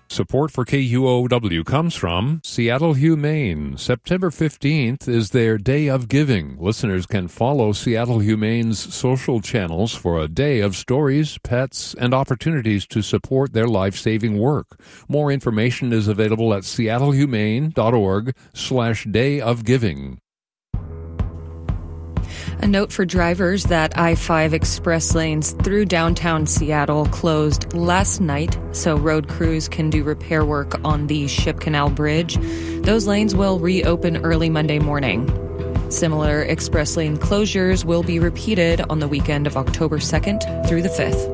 Support for KUOW comes from Seattle Humane. September 15th is their Day of Giving. Listeners can follow Seattle Humane's social channels for a day of stories, pets, and opportunities to support their life-saving work. More information is available at seattlehumane.org/Day of Giving. A note for drivers that I-5 express lanes through downtown Seattle closed last night so road crews can do repair work on the Ship Canal Bridge. Those lanes will reopen early Monday morning. Similar express lane closures will be repeated on the weekend of October 2nd through the 5th.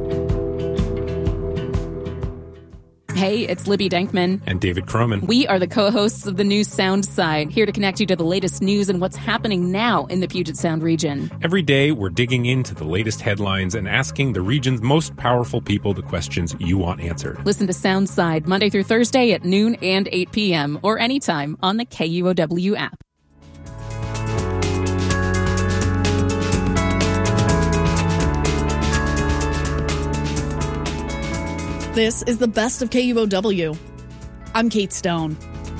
Hey, it's Libby Denkman. And David Croman. We are the co-hosts of the new Sound Side, here to connect you to the latest news and what's happening now in the Puget Sound region. Every day, we're digging into the latest headlines and asking the region's most powerful people the questions you want answered. Listen to Sound Side Monday through Thursday at noon and 8 p.m. or anytime on the KUOW app. This is the best of KUOW. I'm Kate Stone.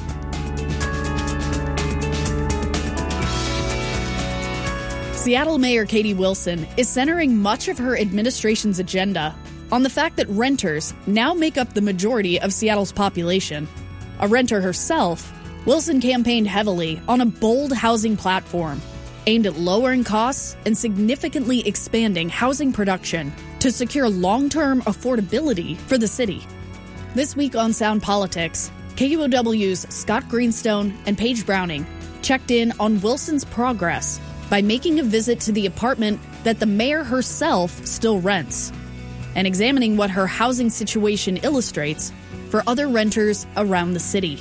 Seattle Mayor Katie Wilson is centering much of her administration's agenda on the fact that renters now make up the majority of Seattle's population. A renter herself, Wilson campaigned heavily on a bold housing platform aimed at lowering costs and significantly expanding housing production to secure long-term affordability for the city. This week on Sound Politics, KUOW's Scott Greenstone and Paige Browning checked in on Wilson's progress by making a visit to the apartment that the mayor herself still rents, and examining what her housing situation illustrates for other renters around the city.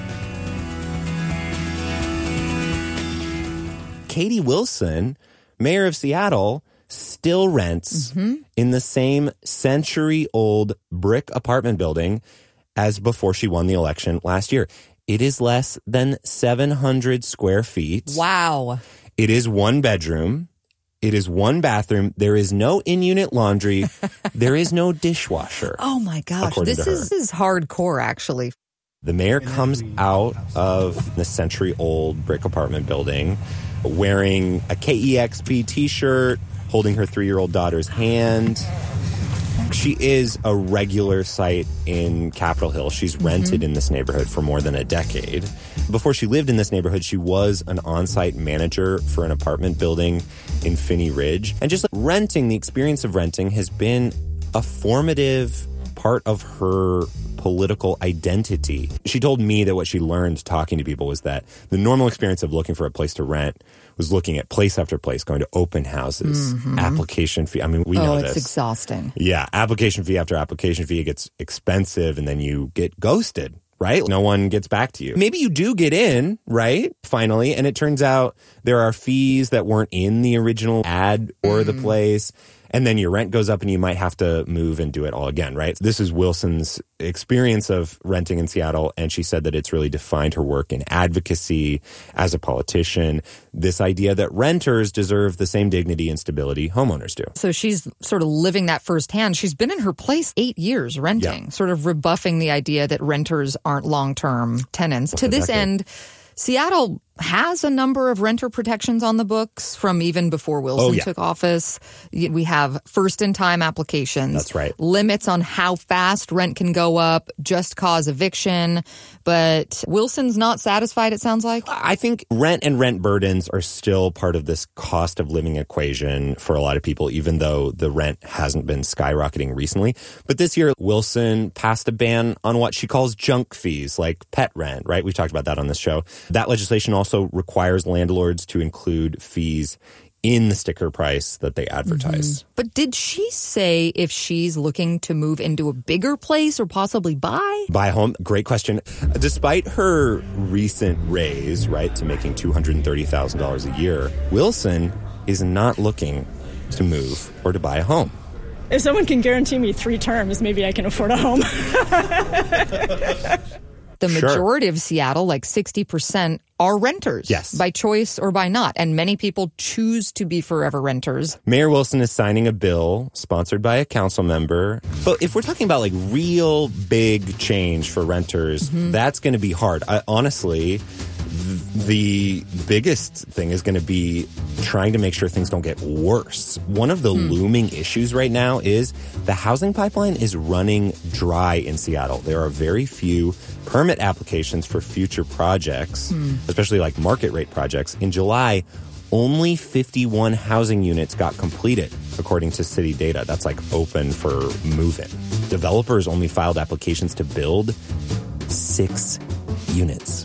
Katie Wilson, mayor of Seattle, still rents in the same century-old brick apartment building as before she won the election last year. It is less than 700 square feet. Wow. It is one bedroom. It is one bathroom. There is no in-unit laundry. There is no dishwasher. Oh, my gosh. This is hardcore, actually. The mayor comes out of the century-old brick apartment building wearing a KEXP t-shirt, holding her 3-year-old daughter's hand. She is a regular sight in Capitol Hill. She's rented in this neighborhood for more than a decade. Before she lived in this neighborhood, she was an on-site manager for an apartment building in Phinney Ridge. And just renting, the experience of renting has been a formative part of her political identity. She told me that what she learned talking to people was that the normal experience of looking for a place to rent was looking at place after place, going to open houses, application fee. I mean, we know this. Oh, it's exhausting. Yeah, application fee after application fee. It gets expensive and then you get ghosted, right? No one gets back to you. Maybe you do get in, right? Finally. And it turns out there are fees that weren't in the original ad or the place. And then your rent goes up and you might have to move and do it all again, right? This is Wilson's experience of renting in Seattle, and she said that it's really defined her work in advocacy as a politician, this idea that renters deserve the same dignity and stability homeowners do. So she's sort of living that firsthand. She's been in her place 8 years renting, sort of rebuffing the idea that renters aren't long-term tenants. To this end, Seattle has a number of renter protections on the books from even before Wilson took office. We have first-in-time applications. That's right. Limits on how fast rent can go up, just cause eviction. But Wilson's not satisfied, it sounds like. I think rent and rent burdens are still part of this cost of living equation for a lot of people, even though the rent hasn't been skyrocketing recently. But this year, Wilson passed a ban on what she calls junk fees, like pet rent, right? We've talked about that on this show. That legislation also requires landlords to include fees in the sticker price that they advertise. But did she say if she's looking to move into a bigger place or possibly buy? Buy a home? Great question. Despite her recent raise, right, to making $230,000 a year, Wilson is not looking to move or to buy a home. If someone can guarantee me 3 terms, maybe I can afford a home. the Sure. majority of Seattle, like 60%, are renters. Yes. By choice or by not. And many people choose to be forever renters. Mayor Wilson is signing a bill sponsored by a council member. But if we're talking about like real big change for renters, that's going to be hard. Honestly, the biggest thing is going to be trying to make sure things don't get worse. One of the looming issues right now is the housing pipeline is running dry in Seattle. There are very few permit applications for future projects, especially like market rate projects. In July, only 51 housing units got completed, according to city data. That's like open for move-in. Developers only filed applications to build 6 units.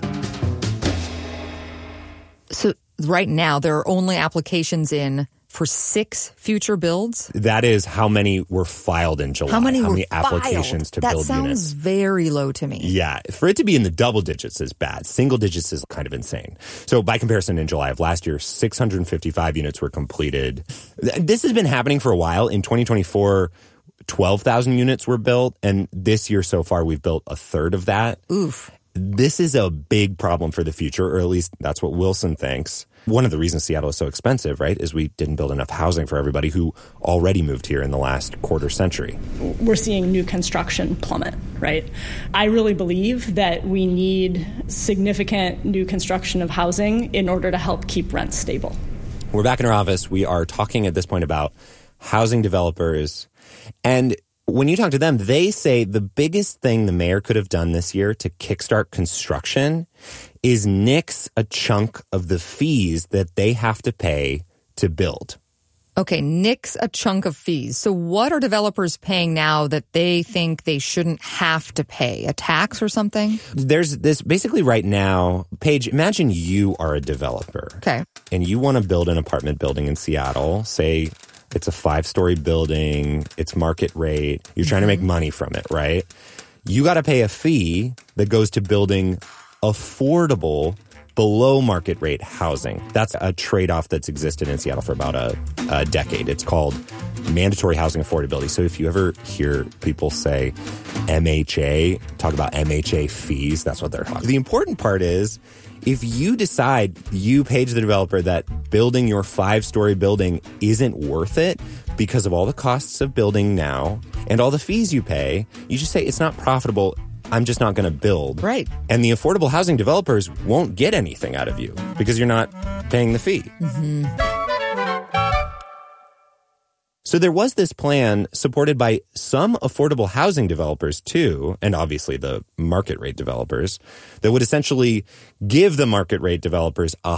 So right now, there are only applications in for 6 future builds. That is how many were filed in July. How many applications to that build sounds units? very low to me. Yeah, for it to be in the double digits is bad. Single digits is kind of insane. So by comparison, in July of last year, 655 units were completed. This has been happening for a while. In 2024, 12,000 units were built. And this year so far, we've built a third of that. Oof. This is a big problem for the future, or at least that's what Wilson thinks. One of the reasons Seattle is so expensive, right, is we didn't build enough housing for everybody who already moved here in the last quarter century. We're seeing new construction plummet, right? I really believe that we need significant new construction of housing in order to help keep rents stable. We're back in our office. We are talking at this point about housing developers. And when you talk to them, they say the biggest thing the mayor could have done this year to kickstart construction is nix a chunk of the fees that they have to pay to build. Okay, nix a chunk of fees. So what are developers paying now that they think they shouldn't have to pay? A tax or something? There's this basically right now, Paige, imagine you are a developer. Okay. And you want to build an apartment building in Seattle, say it's a 5-story building, it's market rate, you're trying to make money from it, right? You got to pay a fee that goes to building affordable, below market rate housing. That's a trade-off that's existed in Seattle for about a decade. It's called mandatory housing affordability. So if you ever hear people say MHA, talk about MHA fees, that's what they're talking. The important part is, if you decide, you, Paige the developer, that building your 5-story building isn't worth it because of all the costs of building now and all the fees you pay, you just say it's not profitable, I'm just not going to build. Right. And the affordable housing developers won't get anything out of you because you're not paying the fee. So there was this plan supported by some affordable housing developers too, and obviously the market rate developers, that would essentially give the market rate developers a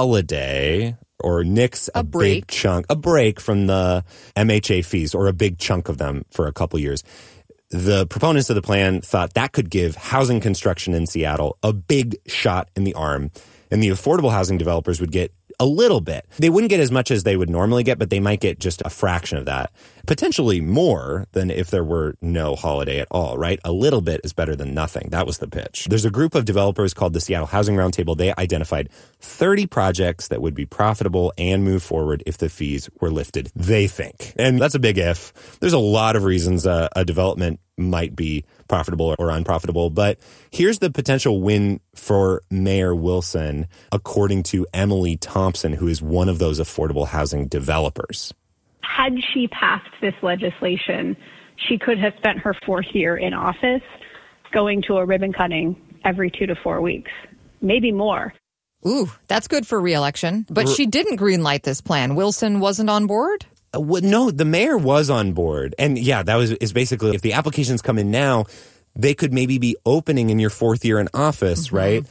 holiday or nix a big chunk, a break from the MHA fees or a big chunk of them for a couple years. The proponents of the plan thought that could give housing construction in Seattle a big shot in the arm, and the affordable housing developers would get a little bit. They wouldn't get as much as they would normally get, but they might get just a fraction of that. Potentially more than if there were no holiday at all, right? A little bit is better than nothing. That was the pitch. There's a group of developers called the Seattle Housing Roundtable. They identified 30 projects that would be profitable and move forward if the fees were lifted, they think. And that's a big if. There's a lot of reasons a development might be profitable or unprofitable, but here's the potential win for Mayor Wilson, according to Emily Thompson, who is one of those affordable housing developers. Had she passed this legislation, she could have spent her 4th year in office going to a ribbon cutting every 2 to 4 weeks, maybe more. Ooh, that's good for re-election. But she didn't greenlight this plan. Wilson wasn't on board? No, the mayor was on board. And yeah, is basically, if the applications come in now, they could maybe be opening in your 4th year in office, right?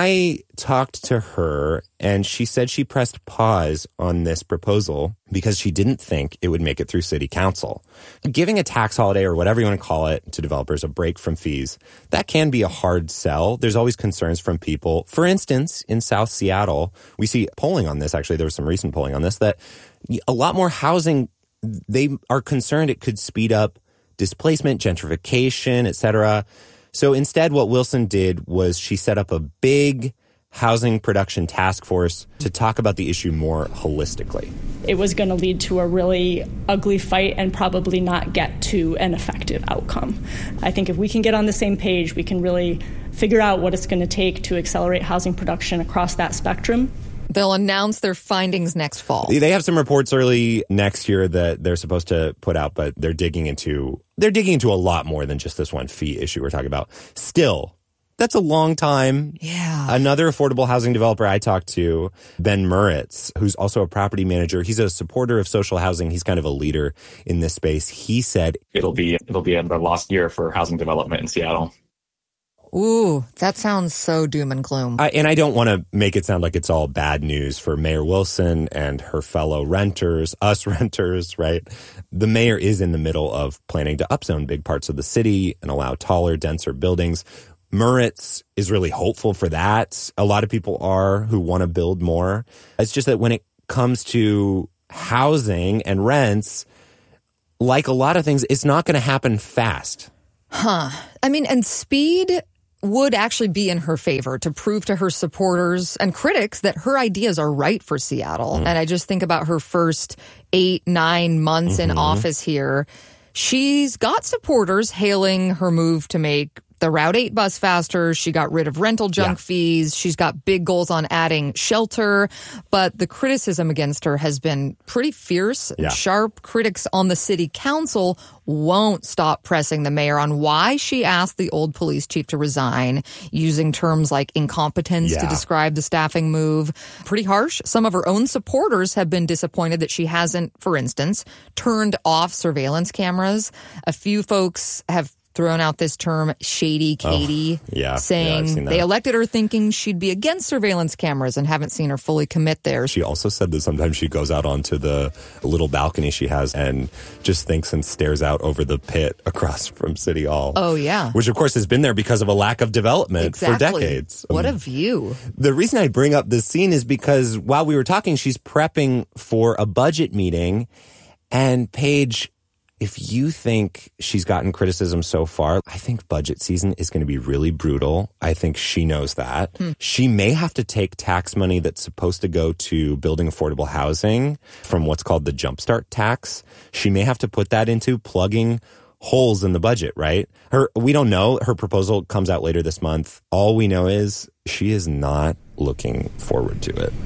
I talked to her and she said she pressed pause on this proposal because she didn't think it would make it through city council. Giving a tax holiday or whatever you want to call it to developers, a break from fees, that can be a hard sell. There's always concerns from people. For instance, in South Seattle, we see polling on this. Actually, there was some recent polling on this, that a lot more housing, they are concerned it could speed up displacement, gentrification, etc. So instead, what Wilson did was she set up a big housing production task force to talk about the issue more holistically. It was going to lead to a really ugly fight and probably not get to an effective outcome. I think if we can get on the same page, we can really figure out what it's going to take to accelerate housing production across that spectrum. They'll announce their findings next fall. They have some reports early next year that they're supposed to put out, but they're digging into a lot more than just this one fee issue we're talking about. Still, that's a long time. Yeah. Another affordable housing developer I talked to, Ben Muritz, who's also a property manager. He's a supporter of social housing. He's kind of a leader in this space. He said it'll be the lost year for housing development in Seattle. Ooh, that sounds so doom and gloom. And I don't want to make it sound like it's all bad news for Mayor Wilson and her fellow renters, us renters, right? The mayor is in the middle of planning to upzone big parts of the city and allow taller, denser buildings. Muritz is really hopeful for that. A lot of people are who want to build more. It's just that when it comes to housing and rents, like a lot of things, it's not going to happen fast. I mean, and speed would actually be in her favor to prove to her supporters and critics that her ideas are right for Seattle. And I just think about her first 8-9 months in office here. She's got supporters hailing her move to make the Route 8 bus faster. She got rid of rental junk fees. She's got big goals on adding shelter. But the criticism against her has been pretty fierce. Sharp critics on the city council won't stop pressing the mayor on why she asked the old police chief to resign, using terms like incompetence to describe the staffing move. Pretty harsh. Some of her own supporters have been disappointed that she hasn't, for instance, turned off surveillance cameras. A few folks have thrown out this term, Shady Katie, saying they elected her thinking she'd be against surveillance cameras and haven't seen her fully commit there. She also said that sometimes she goes out onto the little balcony she has and just thinks and stares out over the pit across from City Hall. Oh, yeah. Which, of course, has been there because of a lack of development for decades. What a view. The reason I bring up this scene is because while we were talking, she's prepping for a budget meeting. And Paige, if you think she's gotten criticism so far, I think budget season is going to be really brutal. I think she knows that. She may have to take tax money that's supposed to go to building affordable housing from what's called the Jumpstart tax. She may have to put that into plugging holes in the budget, right? We don't know. Her proposal comes out later this month. All we know is she is not looking forward to it.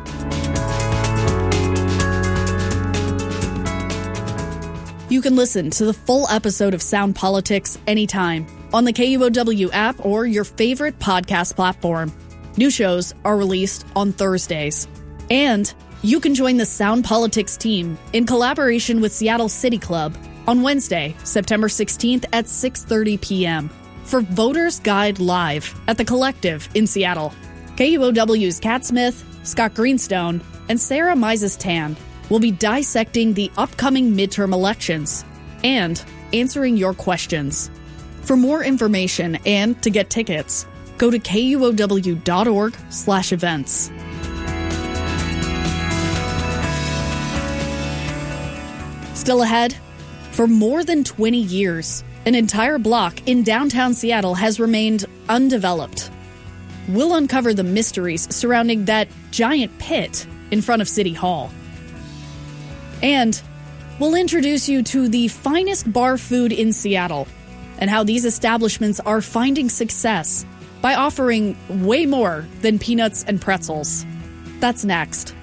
You can listen to the full episode of Sound Politics anytime on the KUOW app or your favorite podcast platform. New shows are released on Thursdays. And you can join the Sound Politics team in collaboration with Seattle City Club on Wednesday, September 16th at 6:30 p.m. for Voters Guide Live at The Collective in Seattle. KUOW's Kat Smith, Scott Greenstone, and Sarah Mises-Tan will be dissecting the upcoming midterm elections and answering your questions. For more information and to get tickets, go to kuow.org/events. Still ahead, for more than 20 years, an entire block in downtown Seattle has remained undeveloped. We'll uncover the mysteries surrounding that giant pit in front of City Hall. And we'll introduce you to the finest bar food in Seattle and how these establishments are finding success by offering way more than peanuts and pretzels. That's next.